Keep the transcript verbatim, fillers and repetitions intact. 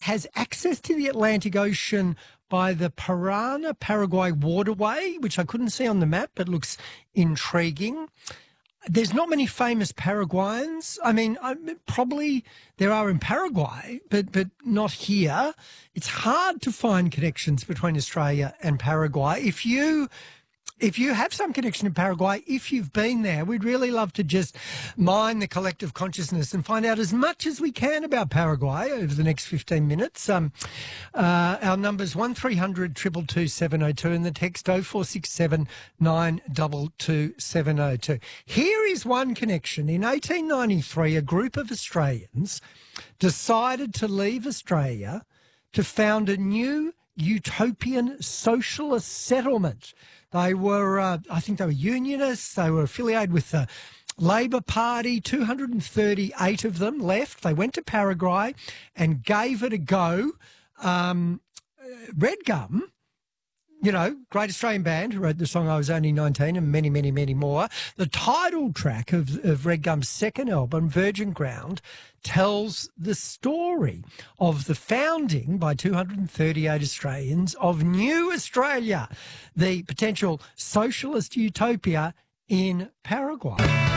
has access to the Atlantic Ocean by the Parana-Paraguay waterway, which I couldn't see on the map but looks intriguing. There's not many famous Paraguayans. I mean, I, probably there are in Paraguay, but but not here. It's hard to find connections between Australia and Paraguay. If you if you have some connection to Paraguay, if you've been there, we'd really love to just mine the collective consciousness and find out as much as we can about Paraguay over the next fifteen minutes. Um, uh, our number's one three hundred two two two seven oh two and the text oh four six seven nine two two seven oh two. Here is one connection. In eighteen ninety-three, a group of Australians decided to leave Australia to found a new utopian socialist settlement. They were, uh, I think they were unionists. They were affiliated with the Labor Party. two hundred thirty-eight of them left. They went to Paraguay and gave it a go. Um, Red Gum, you know, great Australian band who wrote the song I Was Only nineteen and many, many, many more. The title track of, of Red Gum's second album, Virgin Ground, tells the story of the founding by two hundred thirty-eight Australians of New Australia, the potential socialist utopia in Paraguay.